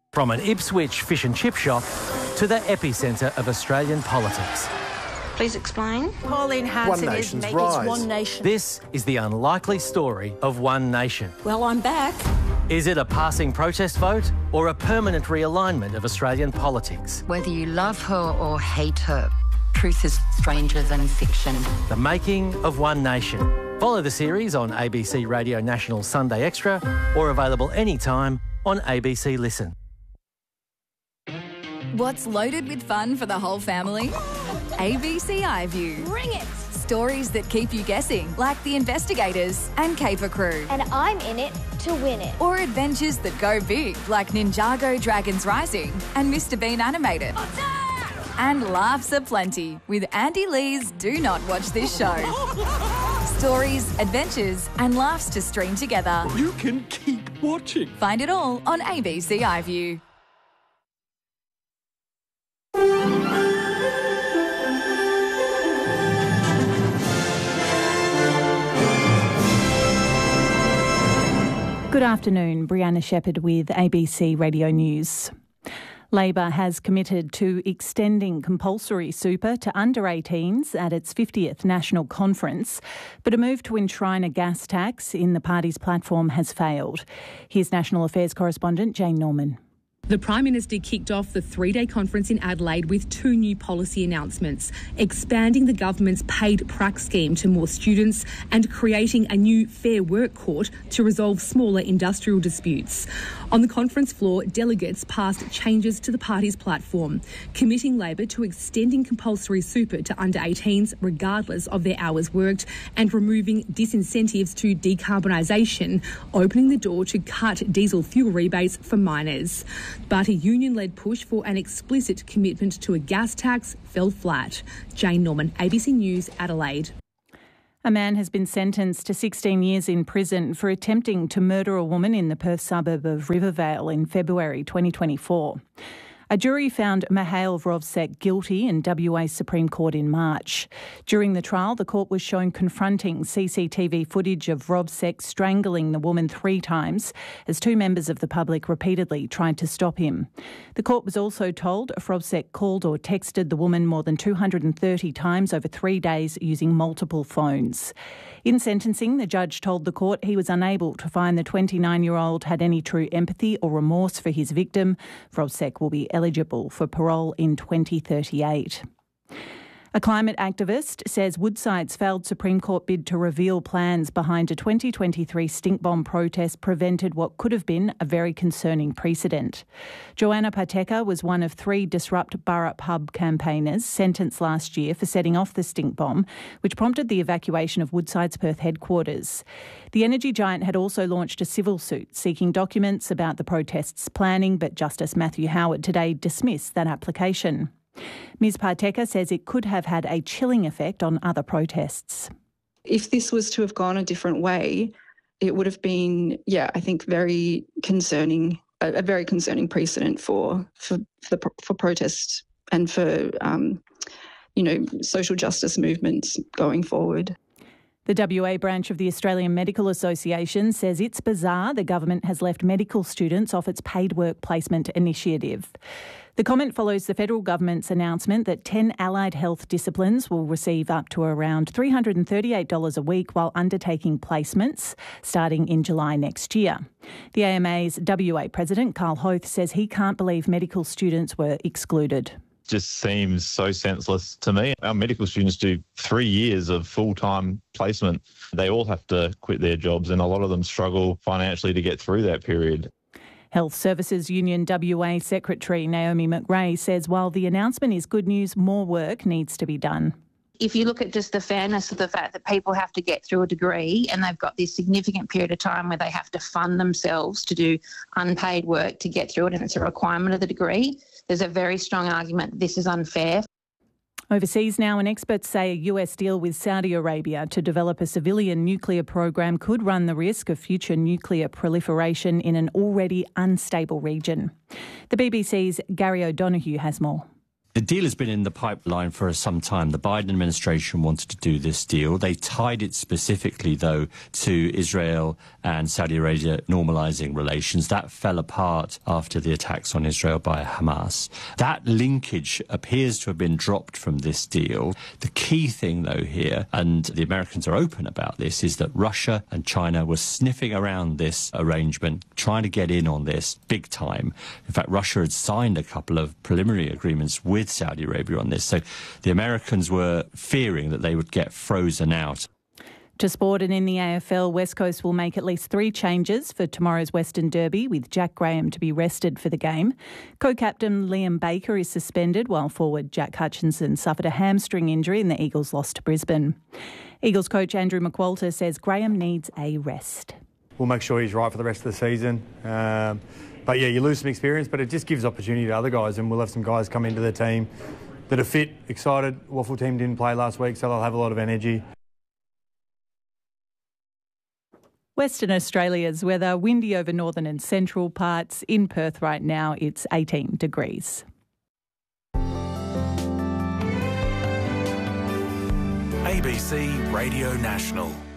From an Ipswich fish and chip shop to the epicentre of Australian politics. Please explain. Pauline Hanson is making One Nation. This is the unlikely story of One Nation. Well, I'm back. Is it a passing protest vote or a permanent realignment of Australian politics? Whether you love her or hate her, truth is stranger than fiction. The making of One Nation. Follow the series on ABC Radio National Sunday Extra or available anytime on ABC Listen. What's loaded with fun for the whole family? ABC iView. Bring it! Stories that keep you guessing, like The Investigators and Caper Crew. And I'm in it to win it. Or adventures that go big, like Ninjago Dragons Rising and Mr. Bean Animated. And laughs aplenty with Andy Lee's Do Not Watch This Show. Stories, adventures and laughs to stream together. You can keep watching. Find it all on ABC iView. Good afternoon, Brianna Shepherd with ABC Radio News. Labor has committed to extending compulsory super to under 18s at its 50th National Conference, but a move to enshrine a gas tax in the party's platform has failed. Here's National Affairs correspondent Jane Norman. The Prime Minister kicked off the three-day conference in Adelaide with two new policy announcements, expanding the government's paid prac scheme to more students and creating a new Fair Work Court to resolve smaller industrial disputes. On the conference floor, delegates passed changes to the party's platform, committing Labor to extending compulsory super to under 18s regardless of their hours worked and removing disincentives to decarbonisation, opening the door to cut diesel fuel rebates for miners. But a union-led push for an explicit commitment to a gas tax fell flat. Jane Norman, ABC News, Adelaide. A man has been sentenced to 16 years in prison for attempting to murder a woman in the Perth suburb of Rivervale in February 2024. A jury found Mihail Vrovsek guilty in WA's Supreme Court in March. During the trial, the court was shown confronting CCTV footage of Vrovsek strangling the woman 3 times as 2 members of the public repeatedly tried to stop him. The court was also told Vrovsek called or texted the woman more than 230 times over 3 days using multiple phones. In sentencing, the judge told the court he was unable to find the 29-year-old had any true empathy or remorse for his victim. Vrovsek will be eligible for parole in 2038. A climate activist says Woodside's failed Supreme Court bid to reveal plans behind a 2023 stink bomb protest prevented what could have been a very concerning precedent. Joanna Pateka was one of 3 Disrupt Burrup Hub campaigners sentenced last year for setting off the stink bomb, which prompted the evacuation of Woodside's Perth headquarters. The energy giant had also launched a civil suit seeking documents about the protest's planning, but Justice Matthew Howard today dismissed that application. Ms Parteka says it could have had a chilling effect on other protests. If this was to have gone a different way, it would have been, I think very concerning, a very concerning precedent for protests and for, social justice movements going forward. The WA branch of the Australian Medical Association says it's bizarre the government has left medical students off its paid work placement initiative. The comment follows the federal government's announcement that 10 allied health disciplines will receive up to around $338 a week while undertaking placements starting in July next year. The AMA's WA president, Carl Hoth, says he can't believe medical students were excluded. Just seems so senseless to me. Our medical students do 3 years of full-time placement. They all have to quit their jobs and a lot of them struggle financially to get through that period. Health Services Union WA Secretary Naomi McRae says while the announcement is good news, more work needs to be done. If you look at just the fairness of the fact that people have to get through a degree and they've got this significant period of time where they have to fund themselves to do unpaid work to get through it and it's a requirement of the degree, there's a very strong argument that this is unfair. Overseas now, and experts say a US deal with Saudi Arabia to develop a civilian nuclear program could run the risk of future nuclear proliferation in an already unstable region. The BBC's Gary O'Donoghue has more. The deal has been in the pipeline for some time. The Biden administration wanted to do this deal. They tied it specifically, though, to Israel and Saudi Arabia normalizing relations. That fell apart after the attacks on Israel by Hamas. That linkage appears to have been dropped from this deal. The key thing, though, here, and the Americans are open about this, is that Russia and China were sniffing around this arrangement, trying to get in on this big time. In fact, Russia had signed a couple of preliminary agreements with Saudi Arabia on this. So the Americans were fearing that they would get frozen out. To sport, and in the AFL, West Coast will make at least 3 changes for tomorrow's Western Derby, with Jack Graham to be rested for the game. Co-captain Liam Baker is suspended, while forward Jack Hutchinson suffered a hamstring injury in the Eagles' loss to Brisbane. Eagles coach Andrew McQualter says Graham needs a rest. We'll make sure he's right for the rest of the season. But yeah, you lose some experience, but it just gives opportunity to other guys, and we'll have some guys come into the team that are fit, excited. Waffle team didn't play last week, so they'll have a lot of energy. Western Australia's weather, windy over northern and central parts. In Perth right now, it's 18 degrees. ABC Radio National.